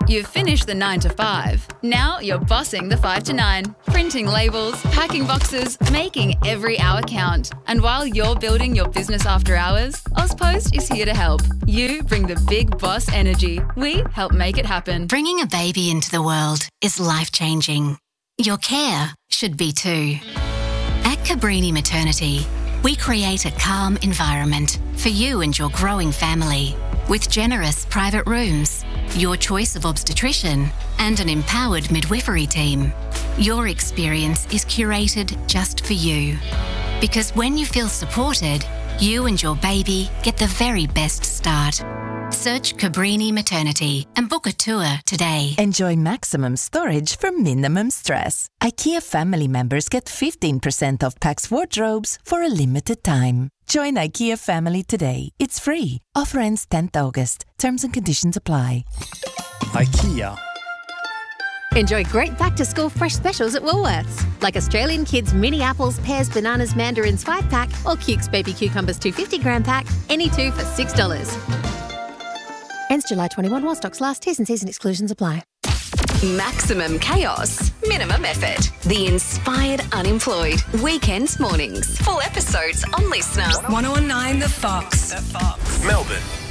You've finished the 9 to 5. Now you're bossing the 5 to 9. Printing labels, packing boxes, making every hour count. And while you're building your business after hours, Ozpost is here to help. You bring the big boss energy. We help make it happen. Bringing a baby into the world is life-changing. Your care should be too. At Cabrini Maternity, we create a calm environment for you and your growing family with generous private rooms, your choice of obstetrician, and an empowered midwifery team. Your experience is curated just for you. Because when you feel supported, you and your baby get the very best start. Search Cabrini Maternity and book a tour today. Enjoy maximum storage for minimum stress. IKEA family members get 15% off Pax wardrobes for a limited time. Join IKEA family today. It's free. Offer ends 10th August. Terms and conditions apply. IKEA. Enjoy great back-to-school fresh specials at Woolworths, like Australian Kids mini apples, pears, bananas, mandarins 5-pack or Cukes baby cucumbers 250-gram pack, any two for $6. Ends July 21 while stocks last. T's and C's and exclusions apply. Maximum chaos, minimum effort. The Inspired Unemployed. Weekends mornings. Full episodes on Listener. 1019 The Fox. Melbourne.